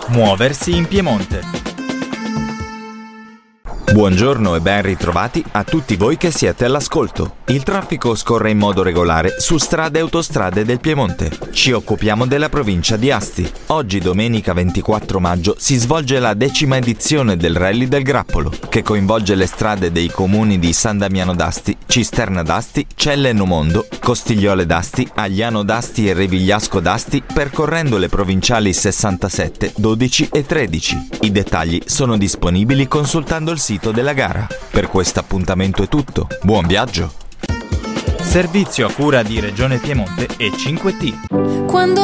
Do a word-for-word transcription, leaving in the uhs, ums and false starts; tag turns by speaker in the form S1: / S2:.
S1: Muoversi in Piemonte. Buongiorno e ben ritrovati a tutti voi che siete all'ascolto. Il traffico scorre in modo regolare su strade e autostrade del Piemonte. Ci occupiamo della provincia di Asti. Oggi, domenica ventiquattro maggio, si svolge la decima edizione del Rally del Grappolo, che coinvolge le strade dei comuni di San Damiano d'Asti, Cisterna d'Asti, Celle Nomondo, Costigliole d'Asti, Agliano d'Asti e Revigliasco d'Asti, percorrendo le provinciali sessantasette, dodici e tredici. I dettagli sono disponibili consultando il sito della gara. Per questo appuntamento è tutto. Buon viaggio! Servizio a cura di Regione Piemonte e cinque T.
S2: Quando